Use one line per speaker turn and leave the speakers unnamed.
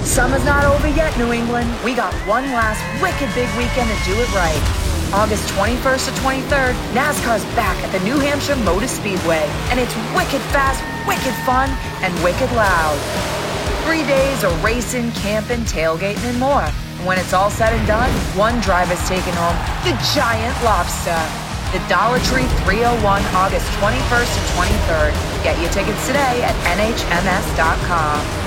Summer's not over yet, New England. We got one last wicked big weekend to do it right. August 21st to 23rd, NASCAR's back at the New Hampshire Motor Speedway, and it's wicked fast, wicked fun, and wicked loud. 3 days of racing, camping, tailgating, and more. And when it's all said and done, one driver's taking home the Giant Lobster. The Dollar Tree 301, August 21st to 23rd. Get your tickets today at nhms.com.